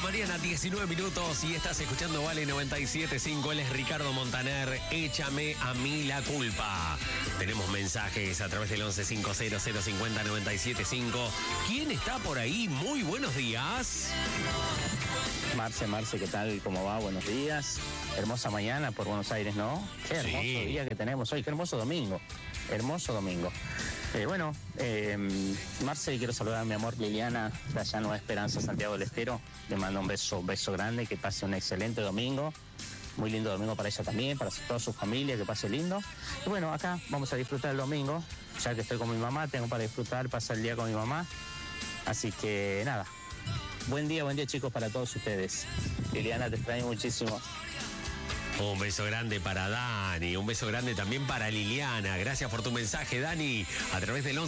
mañana, 19 minutos, y estás escuchando Vale 97.5. Él es Ricardo Montaner. Échame a mí la culpa. Tenemos mensajes a través del 1150-050-975. ¿Quién está por ahí? Muy buenos días. Marce, ¿qué tal? ¿Cómo va? Buenos días. Hermosa mañana por Buenos Aires, ¿no? Qué hermoso día que tenemos hoy, qué hermoso domingo. Hermoso domingo. Marce, quiero saludar a mi amor Liliana, de allá Nueva Esperanza, Santiago del Estero. Le mando un beso grande, que pase un excelente domingo. Muy lindo domingo para ella también, para toda su familia, que pase lindo. Y bueno, acá vamos a disfrutar el domingo, ya que estoy con mi mamá, tengo para disfrutar, pasar el día con mi mamá. Así que nada, buen día chicos para todos ustedes. Liliana, te extraño muchísimo. Un beso grande para Dani, un beso grande también para Liliana. Gracias por tu mensaje, Dani, a través del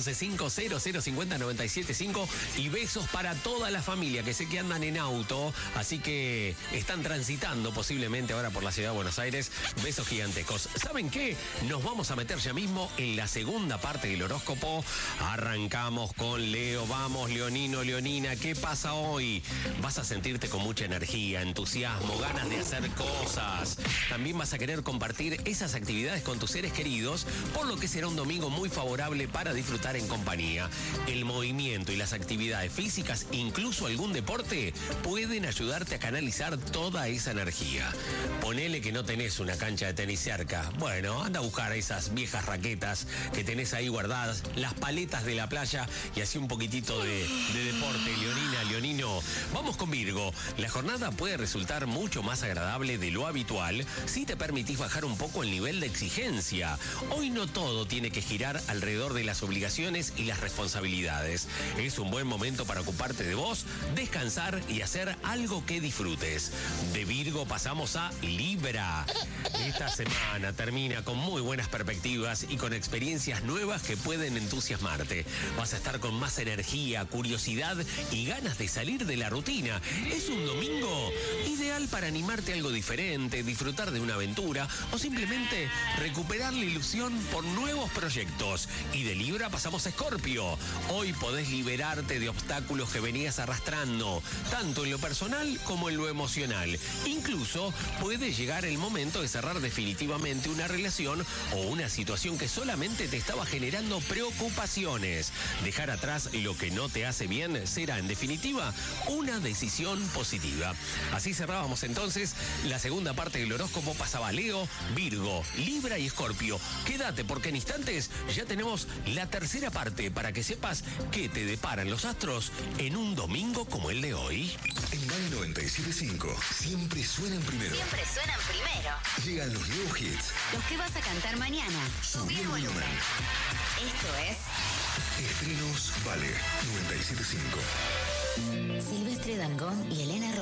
1150-050-975. Y besos para toda la familia, que sé que andan en auto, así que están transitando posiblemente ahora por la ciudad de Buenos Aires. Besos gigantescos. ¿Saben qué? Nos vamos a meter ya mismo en la segunda parte del horóscopo. Arrancamos con Leo. Vamos, Leonino, Leonina, ¿qué pasa hoy? Vas a sentirte con mucha energía, entusiasmo, ganas de hacer cosas. También vas a querer compartir esas actividades con tus seres queridos, por lo que será un domingo muy favorable para disfrutar en compañía. El movimiento y las actividades físicas, incluso algún deporte, pueden ayudarte a canalizar toda esa energía. Ponele que no tenés una cancha de tenis cerca. Bueno, anda a buscar esas viejas raquetas que tenés ahí guardadas, las paletas de la playa y así un poquitito de deporte. Leonina, Leonino. Vamos con Virgo. La jornada puede resultar mucho más agradable de lo habitual si te permitís bajar un poco el nivel de exigencia. Hoy no todo tiene que girar alrededor de las obligaciones y las responsabilidades. Es un buen momento para ocuparte de vos, descansar y hacer algo que disfrutes. De Virgo pasamos a Libra. Esta semana termina con muy buenas perspectivas y con experiencias nuevas que pueden entusiasmarte. Vas a estar con más energía, curiosidad y ganas de salir de la rutina. Es un domingo ideal para animarte a algo diferente, disfrutar de una aventura o simplemente recuperar la ilusión por nuevos proyectos. Y de Libra pasamos a Escorpio. Hoy podés liberarte de obstáculos que venías arrastrando, tanto en lo personal como en lo emocional. Incluso puede llegar el momento de cerrar definitivamente una relación o una situación que solamente te estaba generando preocupaciones. Dejar atrás lo que no te hace bien será, en definitiva, una decisión positiva. Así cerrábamos entonces la segunda parte del horóscopo. Pasaba Leo, Virgo, Libra y Escorpio. Quédate porque en instantes ya tenemos la tercera parte para que sepas qué te deparan los astros en un domingo como el de hoy. En Vale 97.5 siempre suenan primero. Llegan los nuevos hits. Los que vas a cantar mañana. Subí el volumen. Esto es Estrenos Vale 97.5. Silvestre Dangond y Elena